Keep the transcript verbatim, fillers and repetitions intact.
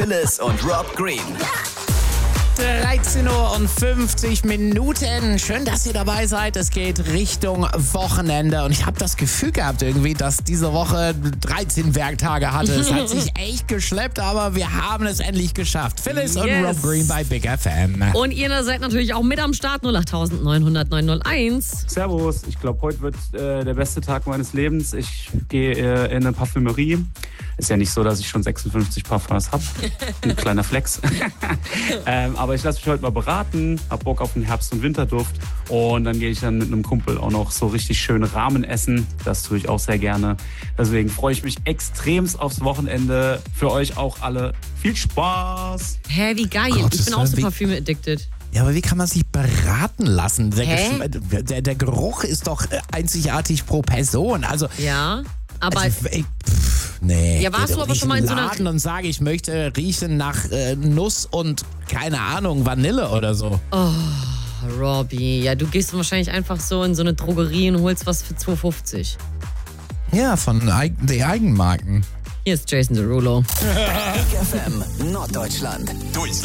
Phyllis und Rob Green. dreizehn Uhr und fünfzig Minuten. Schön, dass ihr dabei seid. Es geht Richtung Wochenende. Und ich habe das Gefühl gehabt irgendwie, dass diese Woche dreizehn Werktage hatte. Es hat sich echt geschleppt, aber wir haben es endlich geschafft. Phyllis Yes. und Rob Green bei Big F M. Und ihr seid natürlich auch mit am Start. null acht neun null null neun null eins. Servus, ich glaube, heute wird äh, der beste Tag meines Lebens. Ich gehe äh, in eine Parfümerie. Ist ja nicht so, dass ich schon sechsundfünfzig Parfums habe. Ein kleiner Flex. ähm, aber ich lasse mich heute mal beraten, hab Bock auf den Herbst- und Winterduft. Und dann gehe ich dann mit einem Kumpel auch noch so richtig schön Ramen essen. Das tue ich auch sehr gerne. Deswegen freue ich mich extremst aufs Wochenende. Für euch auch alle viel Spaß. Hä, wie geil. Gottes ich bin auch so Willen, wie- Parfüme-addicted. Ja, aber wie kann man sich beraten lassen? Der, Hä? Geschm- der, der Geruch ist doch äh, einzigartig pro Person. Also, Ja, aber also ich, pff, nee. Ja, warst Ich du aber riech schon mal in so einer- Laden und sage, ich möchte riechen nach äh, Nuss und keine Ahnung, Vanille oder so. Robbie, ja, du gehst wahrscheinlich einfach so in so eine Drogerie und holst was für zwei fünfzig. Ja, von Eig- den Eigenmarken. Hier ist Jason Derulo. Big F M Norddeutschland. Durchs